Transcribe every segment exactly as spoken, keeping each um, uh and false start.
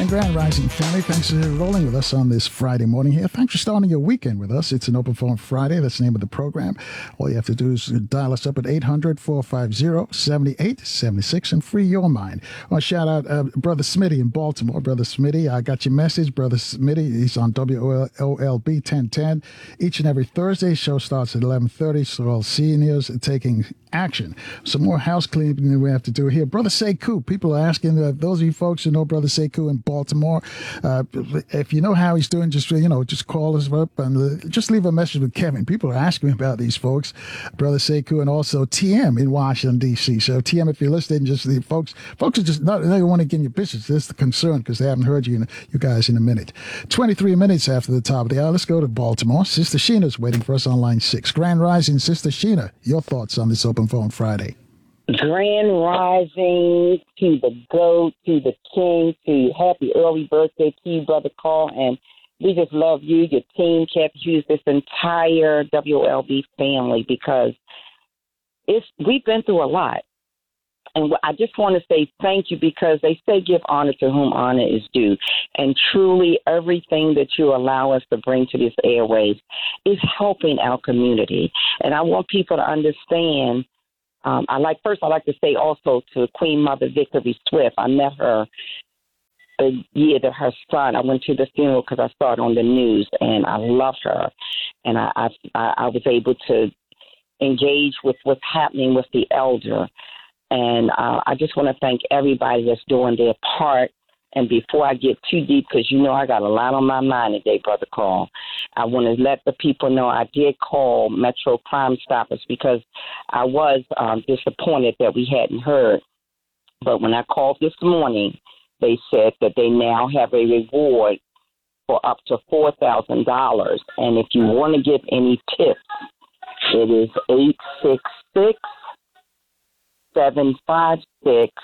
And Grand Rising family, thanks for rolling with us on this Friday morning here. Thanks for starting your weekend with us. It's an Open Phone Friday. That's the name of the program. All you have to do is dial us up at eight hundred, four five zero, seven eight seven six and free your mind. I want to shout out uh, Brother Smitty in Baltimore. Brother Smitty, I got your message. Brother Smitty, he's on W O L B ten ten. Each and every Thursday, show starts at eleven thirty, so all seniors are taking action. Some more house cleaning we have to do here. Brother Sekou, people are asking, uh, those of you folks who know Brother Sekou in Baltimore, uh, if you know how he's doing, just, you know, just call us up and uh, just leave a message with Kevin. People are asking me about these folks, Brother Sekou, and also T M in Washington, D C. So T M, if you're listening, just the folks, folks are just not, they don't want to get in your business. That's the concern because they haven't heard you, in, you guys in a minute. twenty-three minutes after the top of the hour, let's go to Baltimore. Sister Sheena's waiting for us on line six. Grand Rising, Sister Sheena, your thoughts on this Open Phone Friday? Grand Rising to the GOAT, to the King, to happy early birthday to you, Brother Carl. And we just love you, your team, Kathy Hughes, this entire W O L B family, because it's we've been through a lot. And I just want to say thank you, because they say give honor to whom honor is due. And truly, everything that you allow us to bring to this airways is helping our community. And I want people to understand. Um, I like first. I like to say also to Queen Mother Victory Swift. I met her the year that her son. I went to the funeral because I saw it on the news, and I love her. And I, I, I was able to engage with what's happening with the elder. And uh, I just want to thank everybody that's doing their part. And before I get too deep, because you know I got a lot on my mind today, Brother Carl, I want to let the people know I did call Metro Crime Stoppers because I was um, disappointed that we hadn't heard. But when I called this morning, they said that they now have a reward for up to four thousand dollars. And if you want to give any tips, it is eight six six, seven five six,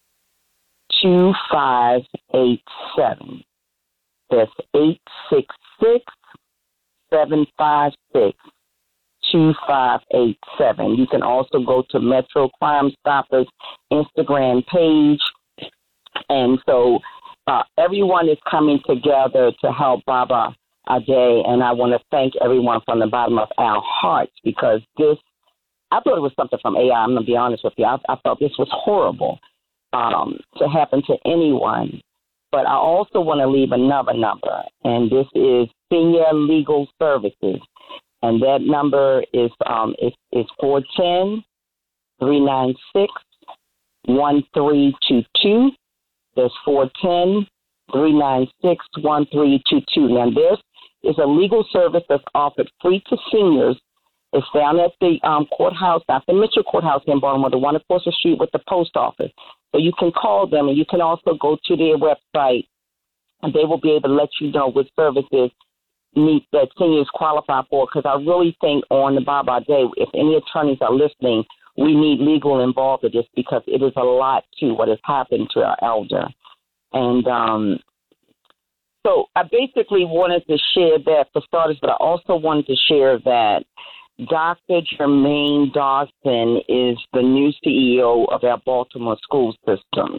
two five eight seven. That's eight six six, seven five six, two five eight seven. You can also go to Metro Crime Stoppers Instagram page. And so uh, everyone is coming together to help Baba Ade. And I want to thank everyone from the bottom of our hearts, because this, I thought it was something from A I. I'm going to be honest with you. I, I thought this was horrible. Um, to happen to anyone. But I also want to leave another number, and this is Senior Legal Services. And that number is um, is, is four one zero, three nine six, one three two two. That's four one zero, three nine six, one three two two. Now, this is a legal service that's offered free to seniors. It's down at the um, courthouse, not the Mitchell Courthouse in Baltimore, the one across the street with the post office. So you can call them, and you can also go to their website, and they will be able to let you know what services meet that seniors qualify for. Because I really think on the Baba Day, if any attorneys are listening, we need legal involved in this, because it is a lot to what has happened to our elder. And um, so I basically wanted to share that for starters, but I also wanted to share that Doctor Jermaine Dawson is the new C E O of our Baltimore school system.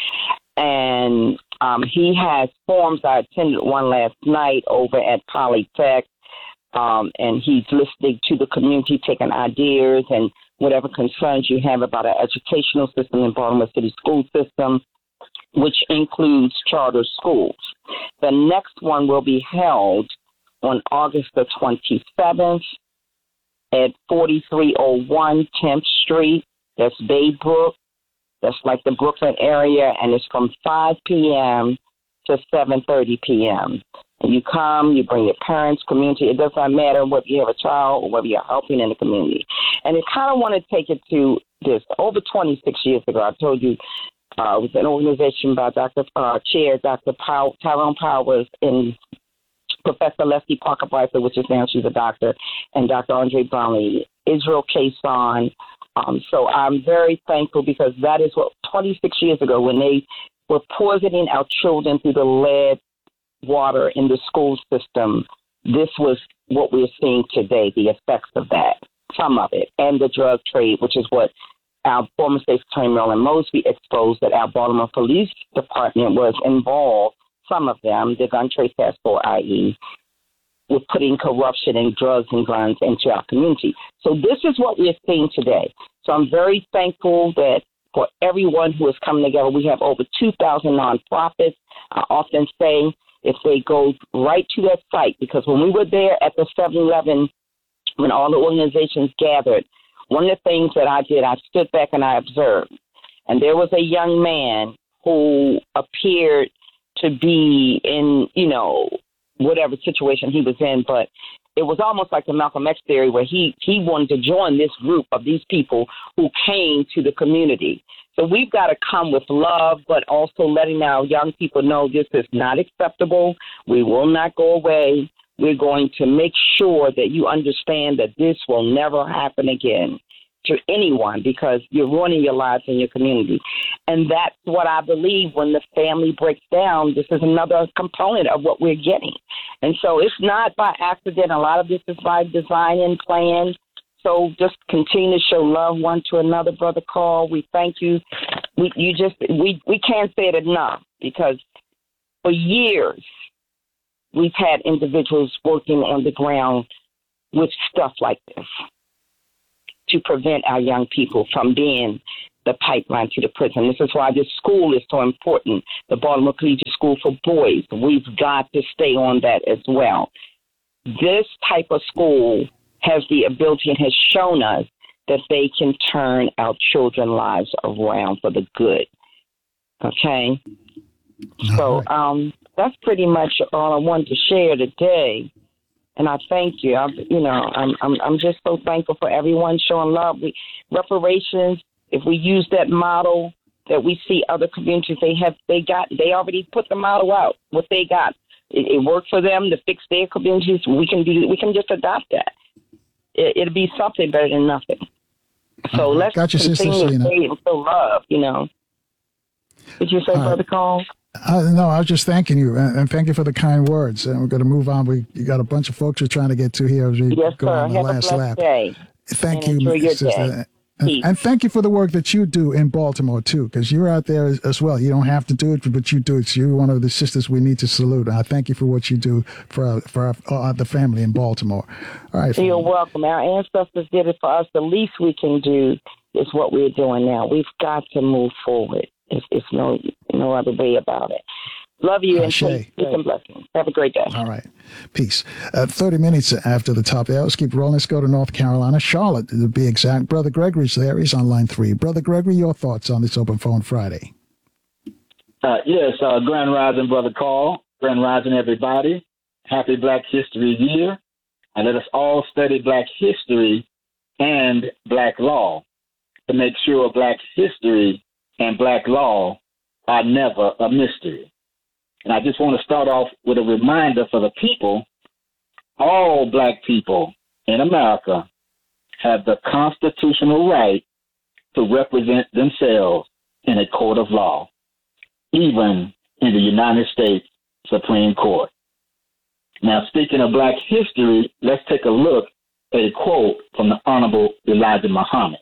And um, he has forums. I attended one last night over at Polytech, um, and he's listening to the community, taking ideas and whatever concerns you have about our educational system in Baltimore City school system, which includes charter schools. The next one will be held on August the twenty-seventh. At forty-three oh one tenth Street. That's Baybrook. That's like the Brooklyn area, and it's from five p.m. to seven thirty p.m. And you come, you bring your parents, community. It doesn't matter whether you have a child or whether you're helping in the community. And I kind of want to take it to this. Over twenty-six years ago, I told you uh, it was an organization by Doctor Uh, Chair Doctor Pow- Tyrone Powers in Professor Leslie Parker Bryson, which is now she's a doctor, and Doctor Andre Brownlee, Israel Kason. Um, so I'm very thankful, because that is what twenty-six years ago, when they were poisoning our children through the lead water in the school system, this was what we're seeing today, the effects of that, some of it, and the drug trade, which is what our former State Attorney Marilyn Mosby exposed, that our Baltimore Police Department was involved some of them, the Gun Trace Task Force, that is, with putting corruption and drugs and guns into our community. So this is what we're seeing today. So I'm very thankful that for everyone who is coming together, we have over two thousand nonprofits. I often say if they go right to that site, because when we were there at the seven eleven, when all the organizations gathered, one of the things that I did, I stood back and I observed. And there was a young man who appeared to be in, you know, whatever situation he was in, but it was almost like the Malcolm X theory where he, he wanted to join this group of these people who came to the community. So we've got to come with love, but also letting our young people know this is not acceptable. We will not go away. We're going to make sure that you understand that this will never happen again to anyone, because you're ruining your lives in your community. And that's what I believe when the family breaks down. This is another component of what we're getting. And so it's not by accident. A lot of this is by design and plan. So just continue to show love one to another, Brother Carl. We thank you. We you just we, we can't say it enough, because for years we've had individuals working on the ground with stuff like this to prevent our young people from being the pipeline to the prison. This is why this school is so important, the Baltimore Collegiate School for Boys. We've got to stay on that as well. This type of school has the ability and has shown us that they can turn our children's lives around for the good. Okay? All so right. um, that's pretty much all I wanted to share today. And I thank you. I, you know, I'm, I'm, I'm just so thankful for everyone showing love. We, reparations, if we use that model that we see other communities, they have, they got, they already put the model out, what they got. It, it worked for them to fix their communities. We can do, we can just adopt that. It, it'll be something better than nothing. So uh, let's gotcha, continue sister, to stay and show love, you know. Did you say, uh, Brother Carl? Uh, no, I was just thanking you, and, and thank you for the kind words. And we're going to move on. We you got a bunch of folks we're trying to get to here as we yes, go sir. on the Have last a lap. Day. Thank and you, your sister. Day. And, and thank you for the work that you do in Baltimore, too, because you're out there as, as well. You don't have to do it, but you do it. So you're one of the sisters we need to salute. And I thank you for what you do for, for our, uh, the family in Baltimore. All right. You're welcome. Our ancestors did it for us. The least we can do is what we're doing now. We've got to move forward. It's, it's no, no other way about it. Love you and peace and blessings. Have a great day. All right. Peace. Uh, thirty minutes after the top there. Let's keep rolling. Let's go to North Carolina, Charlotte, to be exact. Brother Gregory's there. He's on line three. Brother Gregory, your thoughts on this Open Phone Friday? Uh, yes, uh, Grand Rising, Brother Carl. Grand Rising, everybody. Happy Black History Year. And let us all study Black history and Black law to make sure Black history and Black law are never a mystery. And I just want to start off with a reminder for the people, all Black people in America have the constitutional right to represent themselves in a court of law, even in the United States Supreme Court. Now, speaking of Black history, let's take a look at a quote from the Honorable Elijah Muhammad.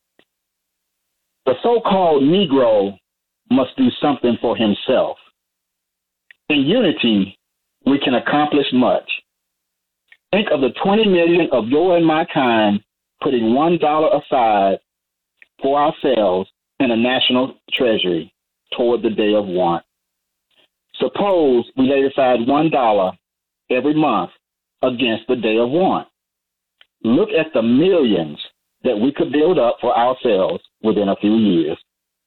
The so-called Negro must do something for himself. In unity, we can accomplish much. Think of the twenty million of your and my kind putting one dollar aside for ourselves in a national treasury toward the day of want. Suppose we laid aside one dollar every month against the day of want. Look at the millions that we could build up for ourselves within a few years.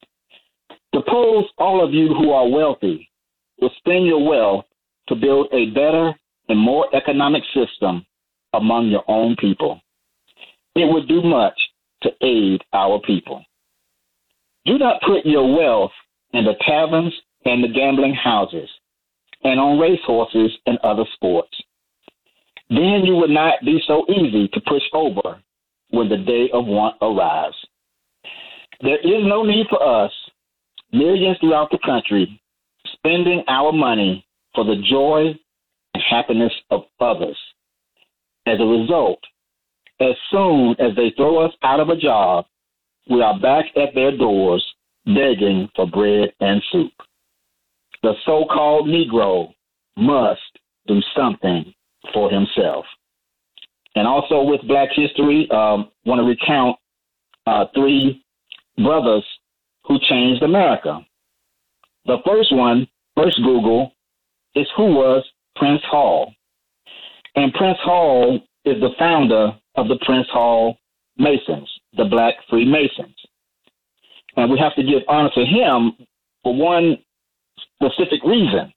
Suppose all of you who are wealthy will spend your wealth to build a better and more economic system among your own people. It would do much to aid our people. Do not put your wealth in the taverns and the gambling houses and on racehorses and other sports. Then you would not be so easy to push over when the day of want arrives. There is no need for us, millions throughout the country, spending our money for the joy and happiness of others. As a result, as soon as they throw us out of a job, we are back at their doors begging for bread and soup. the so-called Negro must do something for himself. And also with Black history, um, want to recount uh, three brothers who changed America. The first one, first Google, is who was Prince Hall. And Prince Hall is the founder of the Prince Hall Masons, the Black Freemasons. And we have to give honor to him for one specific reason.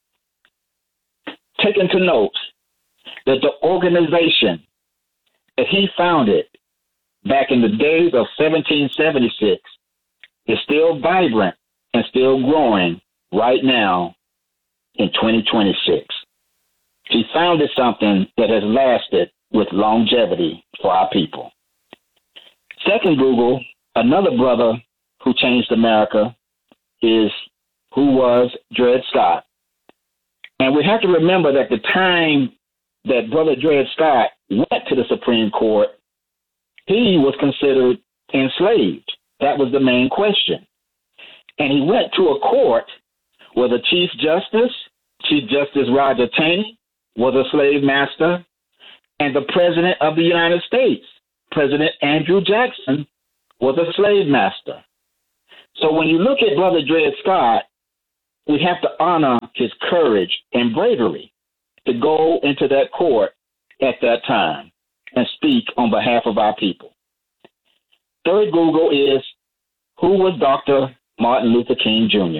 Taken to note that the organization that he founded back in the days of seventeen seventy-six is still vibrant and still growing right now in twenty twenty-six. He founded something that has lasted with longevity for our people. Second Google, another brother who changed America is who was Dred Scott. And we have to remember that the time that Brother Dred Scott went to the Supreme Court, he was considered enslaved. That was the main question. And he went to a court where the Chief Justice, Chief Justice Roger Taney, was a slave master, and the President of the United States, President Andrew Jackson, was a slave master. So when you look at Brother Dred Scott, we have to honor his courage and bravery to go into that court at that time and speak on behalf of our people. Third Google is who was Doctor Martin Luther King Junior